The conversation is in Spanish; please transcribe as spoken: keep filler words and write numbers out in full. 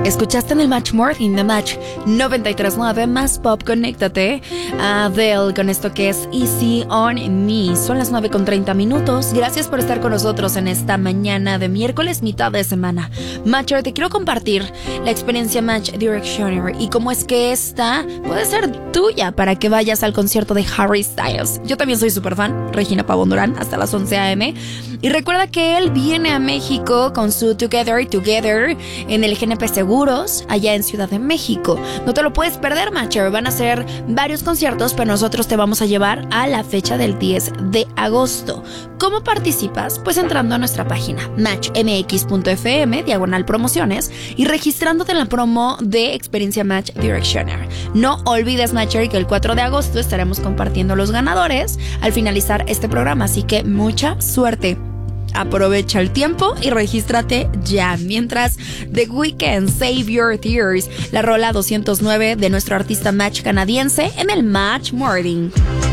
Escuchaste en el Match Morning de Match noventa y tres punto nueve, más pop, conéctate a Adele con esto que es Easy on Me. Son las nueve con treinta minutos. Gracias por estar con nosotros en esta mañana de miércoles, mitad de semana. Matcher, te quiero compartir la experiencia Match Directioner y cómo es que esta puede ser tuya para que vayas al concierto de Harry Styles. Yo también soy súper fan, Regina Pavón Durán, hasta las once a eme. Y recuerda que él viene a México con su Together Together en el G N P Seguros, allá en Ciudad de México. No te lo puedes perder, Matcher. Van a ser varios conciertos, pero nosotros te vamos a llevar a la fecha del diez de agosto. ¿Cómo participas? Pues entrando a nuestra página match m x punto f m, diagonal promociones, y registrándote en la promo de Experiencia Match Directioner. No olvides, Matcher, que el cuatro de agosto estaremos compartiendo los ganadores al finalizar este programa, así que mucha suerte. Aprovecha el tiempo y regístrate ya. Mientras, The Weeknd, Save Your Tears, la rola doscientos nueve de nuestro artista Match canadiense en el Match Morning.